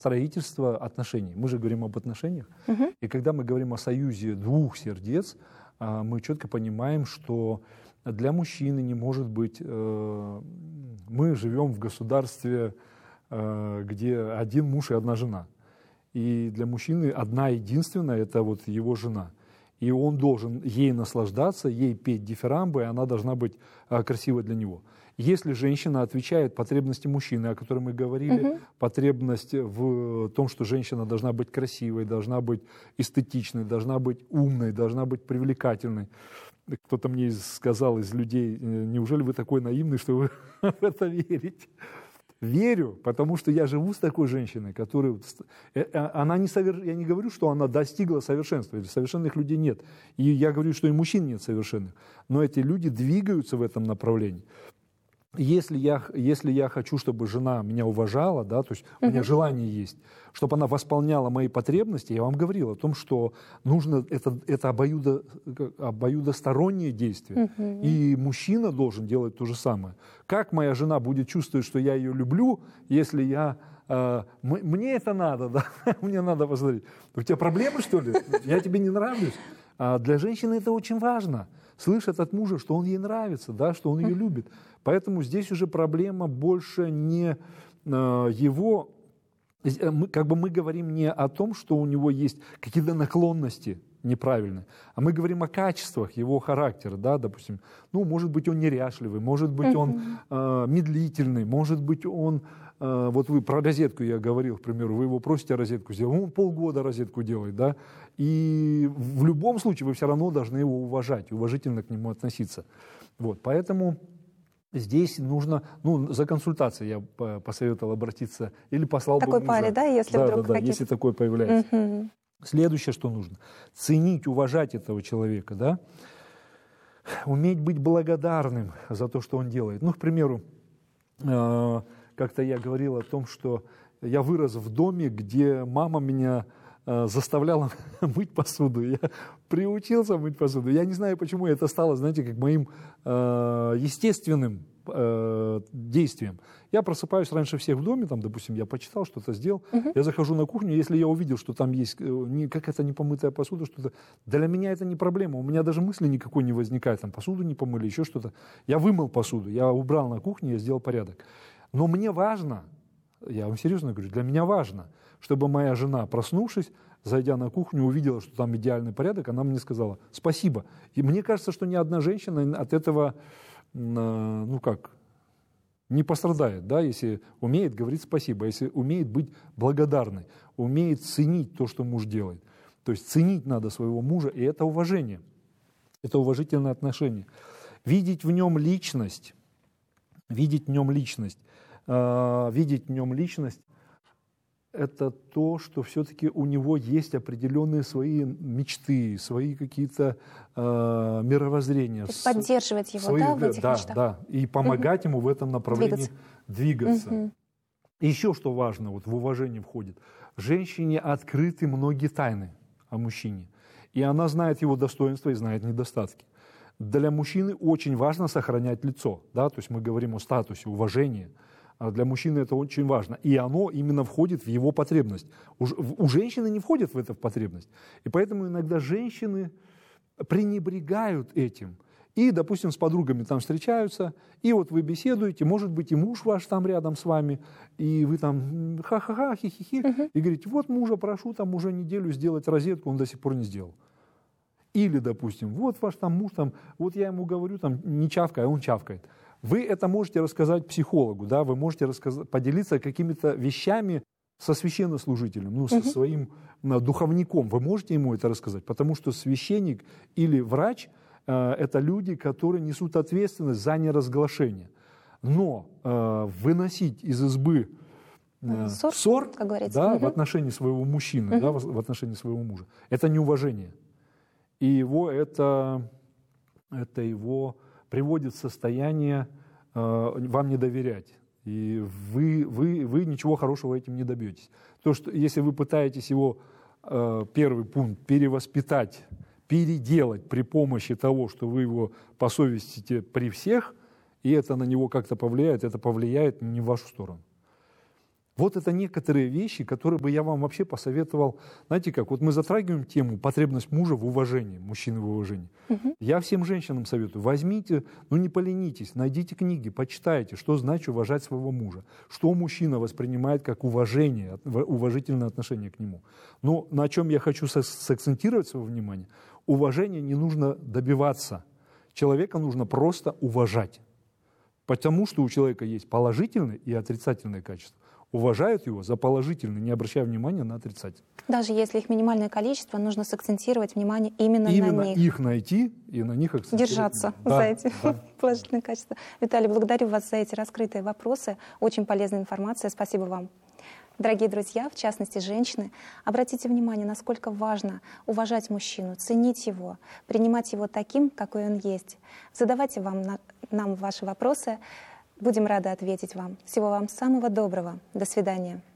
строительство отношений. Мы же говорим об отношениях. И когда мы говорим о союзе двух сердец, мы четко понимаем, что для мужчины не может быть... Мы живем в государстве, где один муж и одна жена. И для мужчины одна единственная – это вот его жена. И он должен ей наслаждаться, ей петь дифирамбы, и она должна быть красивой для него. Если женщина отвечает потребности мужчины, о которой мы говорили, потребность в том, что женщина должна быть красивой, должна быть эстетичной, должна быть умной, должна быть привлекательной. Кто-то мне сказал из людей: неужели вы такой наивный, что вы в это верите? Верю, потому что я живу с такой женщиной, которая... Она не Я не говорю, что она достигла совершенства. Совершенных людей нет. И я говорю, что и мужчин нет совершенных. Но эти люди двигаются в этом направлении. Если я хочу, чтобы жена меня уважала, да, то есть у меня желание есть, чтобы она восполняла мои потребности, я вам говорил о том, что нужно это обоюдостороннее действие. И мужчина должен делать то же самое. Как моя жена будет чувствовать, что я ее люблю, если мне это надо, да? Мне надо посмотреть. У тебя проблемы, что ли? Я тебе не нравлюсь? А для женщины это очень важно. Слышать от мужа, что он ей нравится, да, что он ее любит. Поэтому здесь уже проблема больше не его... Мы говорим не о том, что у него есть какие-то наклонности неправильные, а мы говорим о качествах его характера. Да, допустим, может быть, он неряшливый, может быть, он медлительный, может быть, он... Вот вы про розетку я говорил, к примеру, вы его просите розетку сделать, он полгода розетку делает, да, и в любом случае вы все равно должны его уважать, уважительно к нему относиться. Вот, поэтому здесь нужно, за консультацией я посоветовал обратиться или послал бы мужа. Такой паре, да, если вдруг если такое появляется. Следующее, что нужно, ценить, уважать этого человека, да, уметь быть благодарным за то, что он делает. К примеру, как-то я говорил о том, что я вырос в доме, где мама меня заставляла мыть посуду. Я приучился мыть посуду. Я не знаю, почему это стало, знаете, как моим естественным действием. Я просыпаюсь раньше всех в доме, там, допустим, я почитал, что-то сделал. Я захожу на кухню, если я увидел, что там есть какая-то непомытая посуда, что-то, для меня это не проблема. У меня даже мысли никакой не возникает, там, посуду не помыли, еще что-то. Я вымыл посуду, я убрал на кухне, я сделал порядок. Но мне важно, я вам серьезно говорю, для меня важно, чтобы моя жена, проснувшись, зайдя на кухню, увидела, что там идеальный порядок, она мне сказала спасибо. И мне кажется, что ни одна женщина от этого, не пострадает, да, если умеет говорить спасибо, если умеет быть благодарной, умеет ценить то, что муж делает. То есть ценить надо своего мужа, и это уважение, это уважительное отношение. Видеть в нем личность, это то, что все-таки у него есть определенные свои мечты, свои какие-то мировоззрения. Поддерживать его, в этих мечтах. Да, и помогать ему в этом направлении двигаться. И еще что важно, в уважение входит. Женщине открыты многие тайны о мужчине. И она знает его достоинства и знает недостатки. Для мужчины очень важно сохранять лицо. Да? То есть мы говорим о статусе, уважении. А для мужчины это очень важно. И оно именно входит в его потребность. У женщины не входит в эту потребность. И поэтому иногда женщины пренебрегают этим. И, допустим, с подругами там встречаются, и вот вы беседуете, может быть, и муж ваш там рядом с вами, и вы там ха-ха-ха, хи-хи-хи, и говорите: вот мужа прошу там уже неделю сделать розетку, он до сих пор не сделал. Или, допустим, вот ваш там муж, там, вот я ему говорю, там, не чавкай, а он чавкает. Вы это можете рассказать психологу, да, вы можете поделиться какими-то вещами со священнослужителем, со своим духовником. Вы можете ему это рассказать, потому что священник или врач это люди, которые несут ответственность за неразглашение. Но выносить из избы ссор, как говорится, да, в отношении своего мужчины, да, в отношении своего мужа, это неуважение. И его приводит в состояние вам не доверять. И вы ничего хорошего этим не добьетесь. То, что если вы пытаетесь его, первый пункт, перевоспитать, переделать при помощи того, что вы его посовестите при всех, и это на него как-то повлияет, это повлияет не в вашу сторону. Вот это некоторые вещи, которые бы я вам вообще посоветовал. Знаете как, вот мы затрагиваем тему потребность мужа в уважении, мужчины в уважении. Я всем женщинам советую, возьмите, не поленитесь, найдите книги, почитайте, что значит уважать своего мужа, что мужчина воспринимает как уважение, уважительное отношение к нему. Но на чем я хочу сакцентировать свое внимание, уважение не нужно добиваться, человека нужно просто уважать, потому что у человека есть положительные и отрицательные качества. Уважают его за положительные, не обращая внимания на отрицательные. Даже если их минимальное количество, нужно сакцентировать внимание именно на них. Именно их найти и на них акцентировать. Держаться за эти положительные качества. Виталий, благодарю вас за эти раскрытые вопросы. Очень полезная информация. Спасибо вам. Дорогие друзья, в частности женщины, обратите внимание, насколько важно уважать мужчину, ценить его, принимать его таким, какой он есть. Задавайте нам ваши вопросы. Будем рады ответить вам. Всего вам самого доброго. До свидания.